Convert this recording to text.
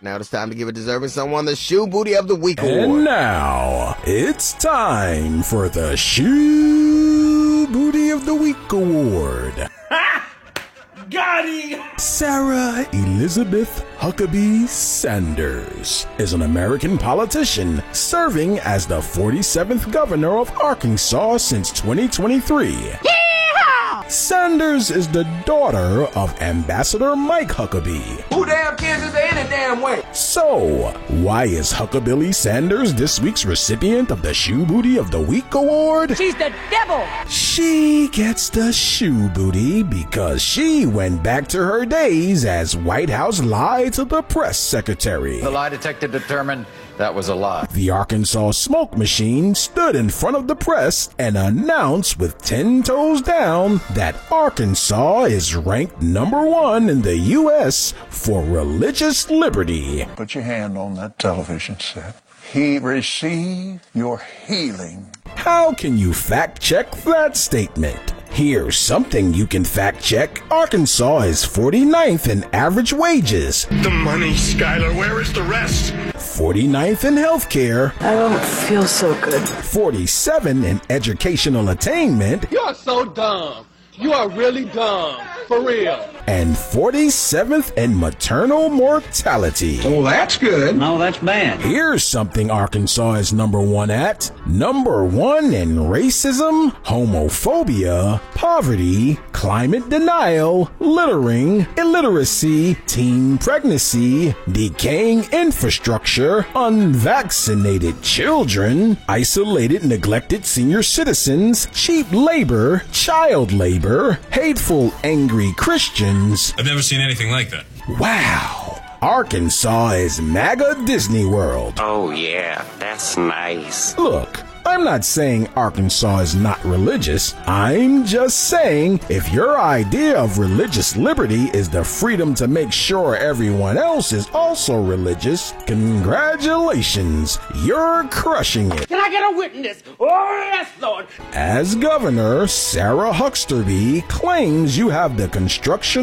Now it's time to give a deserving someone the Shoe Booty of the Week award. And now it's time for the Shoe Booty of the Week award. Got him! Sarah Elizabeth Huckabee Sanders is an American politician serving as the 47th governor of Arkansas since 2023. Sanders is the daughter of Ambassador Mike Huckabee. Who damn cares if they any damn way? So, why is Huckabee Sanders this week's recipient of the Shoe Booty of the Week award? She's the devil! She gets the Shoe Booty because she went back to her days as White House lie to the press secretary. The lie detector determined that was a lie. The Arkansas smoke machine stood in front of the press and announced with 10 toes down that Arkansas is ranked #1 in the U.S. for religious liberty. Put your hand on that television set. He received your healing. How can you fact check that statement? Here's something you can fact check. Arkansas is 49th in average wages. The money, Skylar. Where is the rest? 49th in healthcare. I don't feel so good. 47 in educational attainment. You are so dumb. You are really dumb. For real. And 47th in maternal mortality. Oh, that's good. No, that's bad. Here's something Arkansas is #1 at. #1 in racism, homophobia, poverty, climate denial, littering, illiteracy, teen pregnancy, decaying infrastructure, unvaccinated children, isolated, neglected senior citizens, cheap labor, child labor, hateful, angry Christians. I've never seen anything like that. Wow. Arkansas is MAGA Disney World. Oh yeah, that's nice. Look, I'm not saying Arkansas is not religious. I'm just saying if your idea of religious liberty is the freedom to make sure everyone else is also religious, congratulations, you're crushing it. Can I get a witness? Oh, yes, Lord. As governor, Sarah Huckabee claims you have the construction